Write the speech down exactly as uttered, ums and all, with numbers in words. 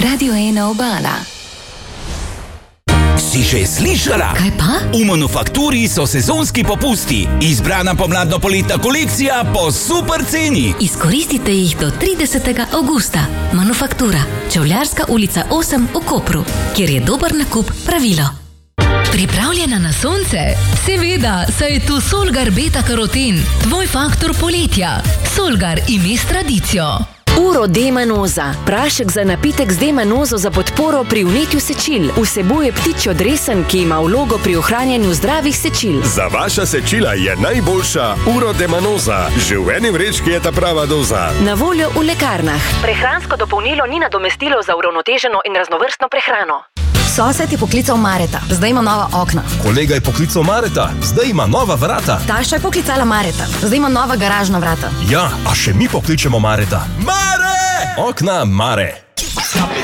Radio ena Obala. Si že slišala? Kaj pa? V Manufakturi so sezonski popusti. Izbrana pomladno-poletna kolekcija po super ceni. Izkoristite jih do tridesetega avgusta. Manufaktura, Čevljarska ulica osem v Kopru, kjer je dober nakup pravilo. Pripravljena na sonce? Seveda, saj je tu Solgar Beta Karoten, tvoj faktor poletja. Solgar ime s tradicijo. Uro D-manoza. Prašek za napitek z D-manozo za podporo pri vnetju sečil. Vsebuje ptičjo dresen, ki ima vlogo pri ohranjanju zdravih sečil. Za vaša sečila je najboljša Uro D-manoza. Že v eni vrečki je ta prava doza. Na voljo v lekarnah. Prehransko dopolnilo ni nadomestilo za uravnoteženo in raznovrstno prehrano. Sosed je poklical Mareta, zdaj ima nova okna. Kolega je poklical Mareta, zdaj ima nova vrata. Taša je poklicala Mareta, zdaj ima nova garažna vrata. Ja, a še mi pokličemo Mareta. Mare! Okna Mare.